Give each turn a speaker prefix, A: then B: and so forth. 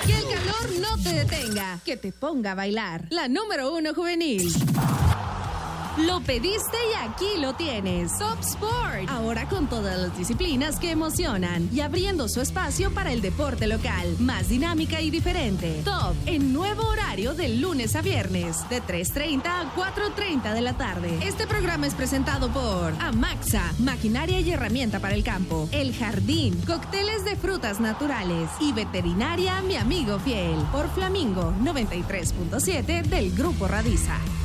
A: Que el calor no te detenga, que te ponga a bailar. La número 1 juvenil. Lo pediste y aquí lo tienes. Top Sport. Ahora con todas las disciplinas que emocionan y abriendo su espacio para el deporte local. Más dinámica y diferente. Top en nuevo horario de lunes a viernes de 3:30 a 4:30 de la tarde. Este programa es presentado por Amaxa, maquinaria y herramienta para el campo. El Jardín, cócteles de frutas naturales. Y Veterinaria Mi Amigo Fiel. Por Flamingo 93.7 del Grupo Radiza.